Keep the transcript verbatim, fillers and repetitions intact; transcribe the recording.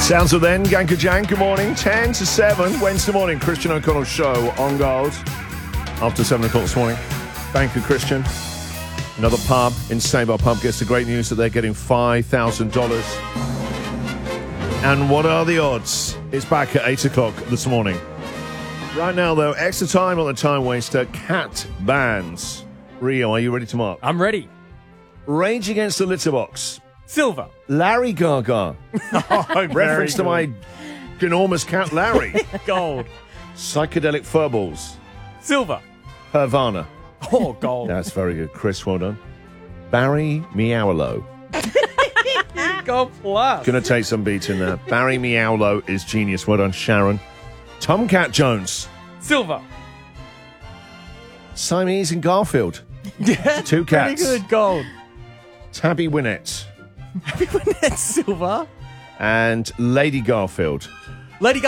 Sounds of then, Ganker Jan, good morning. ten to seven, Wednesday morning, Christian O'Connell show on Gold. After seven o'clock this morning, thank you, Christian. Another pub in Save Our Pub gets the great news that they're getting five thousand dollars. And what are the odds? It's back at eight o'clock this morning. Right now, though, extra time on the time waster, cat bands. Rio, are you ready to mark? I'm ready. Rage Against the Litter Box. Silver. Larry Gaga. Oh, Reference to my enormous cat Larry. Gold. Psychedelic Furballs. Silver. Hervana. Oh, gold. That's very good. Chris, well done. Barry Meowlo. Gold plus. Gonna take some beating there. Barry Meowlo is genius. Well done, Sharon. Tomcat Jones. Silver. Siamese and Garfield. Yeah. Two cats. Pretty good. Gold. Tabby Winnett. That's silver. And Lady Garfield. Lady